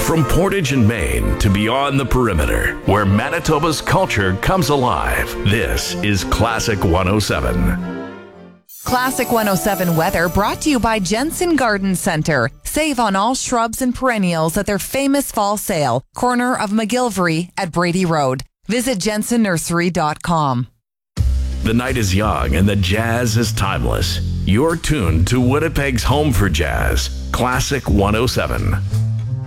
From Portage and Maine to beyond the perimeter, where Manitoba's culture comes alive, this is Classic 107. Classic 107 weather brought to you by Jensen Garden Center. Save on all shrubs and perennials at their famous fall sale, corner of McGilvery at Brady Road. Visit jensennursery.com. The night is young and the jazz is timeless. You're tuned to Winnipeg's home for jazz, Classic 107.